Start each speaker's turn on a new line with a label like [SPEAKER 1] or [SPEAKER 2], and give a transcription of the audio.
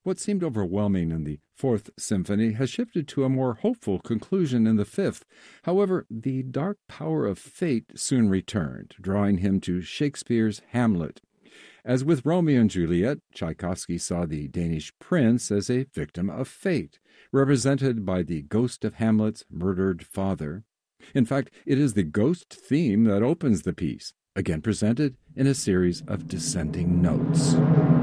[SPEAKER 1] What seemed overwhelming in the Fourth Symphony has shifted to a more hopeful conclusion in the Fifth. However, the dark power of fate soon returned, drawing him to Shakespeare's Hamlet. As with Romeo and Juliet, Tchaikovsky saw the Danish prince as a victim of fate, represented by the ghost of Hamlet's murdered father. In fact, it is the ghost theme that opens the piece, again presented in a series of descending notes.